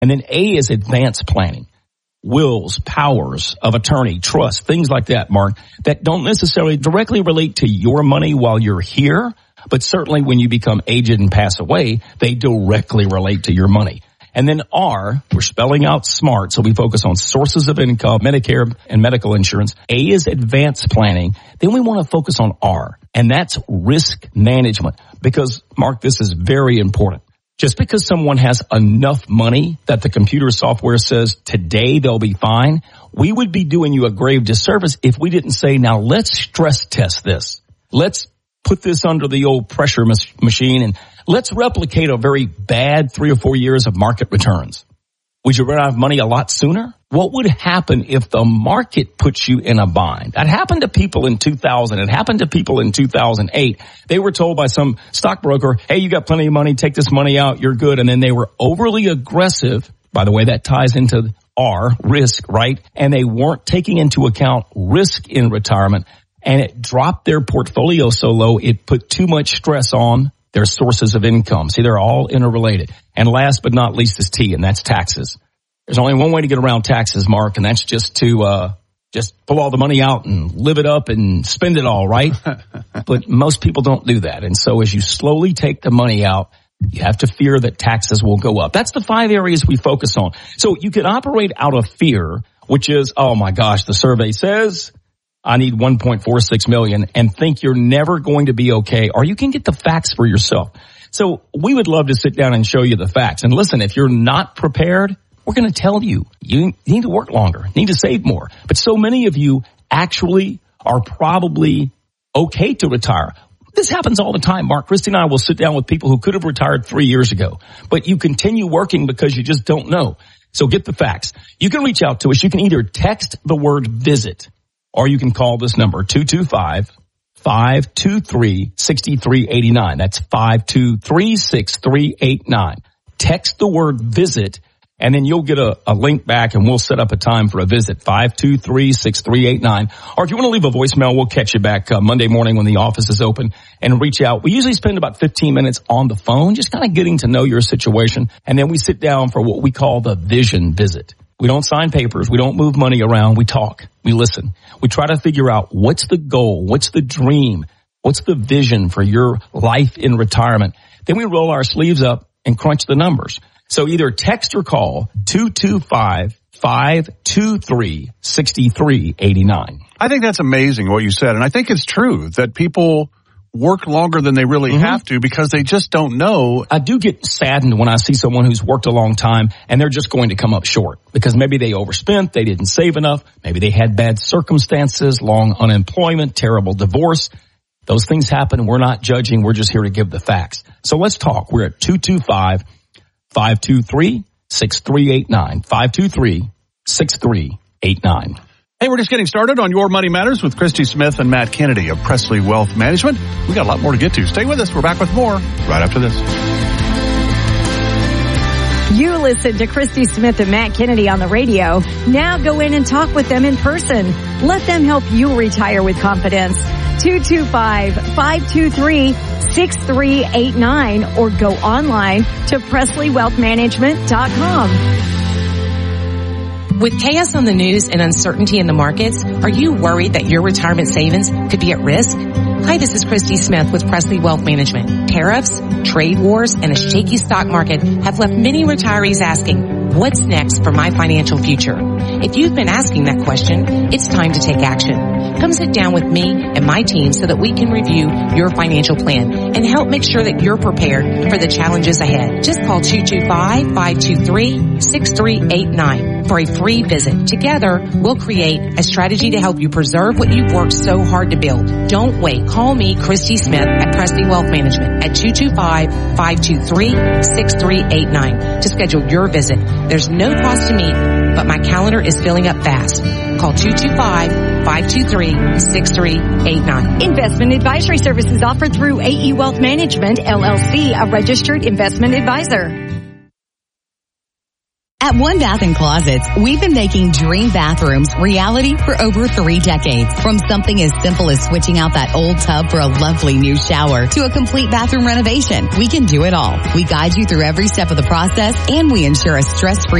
And then A is advanced planning. Wills, powers of attorney, trust, things like that, Mark, that don't necessarily directly relate to your money while you're here, but certainly when you become aged and pass away, they directly relate to your money. And then R, we're spelling out SMART, so we focus on sources of income, Medicare and medical insurance. A is advanced planning. Then we want to focus on R, and that's risk management. Because, Mark, this is very important. Just because someone has enough money that the computer software says today they'll be fine, we would be doing you a grave disservice if we didn't say, now let's stress test this. Let's put this under the old pressure machine and let's replicate a very bad 3 or 4 years of market returns. Would you run out of money a lot sooner? What would happen if the market puts you in a bind? That happened to people in 2000. It happened to people in 2008. They were told by some stockbroker, hey, you got plenty of money, take this money out, you're good. And then they were overly aggressive. By the way, that ties into R, risk, right? And they weren't taking into account risk in retirement. And it dropped their portfolio so low, it put too much stress on their sources of income. See, they're all interrelated. And last but not least is T, and that's taxes. There's only one way to get around taxes, Mark, and that's just to just pull all the money out and live it up and spend it all, right? But most people don't do that. And so as you slowly take the money out, you have to fear that taxes will go up. That's the 5 areas we focus on. So you can operate out of fear, which is, oh my gosh, the survey says I need 1.46 million, and think you're never going to be okay, or you can get the facts for yourself. So we would love to sit down and show you the facts. And listen, if you're not prepared, we're going to tell you, you need to work longer, need to save more. But so many of you actually are probably okay to retire. This happens all the time, Mark. Christy and I will sit down with people who could have retired 3 years ago, but you continue working because you just don't know. So get the facts. You can reach out to us. You can either text the word visit, or you can call this number, 225-523-6389. That's 523-6389. Text the word visit, and then you'll get a link back, and we'll set up a time for a visit, 523-6389. Or if you want to leave a voicemail, we'll catch you back Monday morning when the office is open, and reach out. We usually spend about 15 minutes on the phone, just kind of getting to know your situation, and then we sit down for what we call the vision visit. We don't sign papers. We don't move money around. We talk. We listen. We try to figure out what's the goal, what's the dream, what's the vision for your life in retirement. Then we roll our sleeves up and crunch the numbers. So either text or call 225-523-6389. I think that's amazing what you said. And I think it's true that people work longer than they really have to because they just don't know. I do get saddened when I see someone who's worked a long time and they're just going to come up short because maybe they overspent, they didn't save enough, maybe they had bad circumstances, long unemployment, terrible divorce. Those things happen. We're not judging. We're just here to give the facts. So let's talk. We're at 225-523-6389. 523-6389. Hey, we're just getting started on Your Money Matters with Christy Smith and Matt Kennedy of Presley Wealth Management. We got a lot more to get to. Stay with us. We're back with more right after this. You listen to Christy Smith and Matt Kennedy on the radio. Now go in and talk with them in person. Let them help you retire with confidence. 225-523-6389 or go online to PresleyWealthManagement.com. With chaos on the news and uncertainty in the markets, are you worried that your retirement savings could be at risk? Hi, this is Christy Smith with Presley Wealth Management. Tariffs, trade wars, and a shaky stock market have left many retirees asking, what's next for my financial future? If you've been asking that question, it's time to take action. Come sit down with me and my team so that we can review your financial plan and help make sure that you're prepared for the challenges ahead. Just call 225-523-6389 for a free visit. Together, we'll create a strategy to help you preserve what you've worked so hard to build. Don't wait. Call me, Christy Smith, at Presley Wealth Management at 225-523-6389 to schedule your visit. There's no cost to meet, but my calendar is filling up fast. Call 225-523-6389. Investment advisory services offered through AE Wealth Management, LLC, a registered investment advisor. At One Bath & Closets, we've been making dream bathrooms reality for over 3 decades. From something as simple as switching out that old tub for a lovely new shower to a complete bathroom renovation, we can do it all. We guide you through every step of the process, and we ensure a stress-free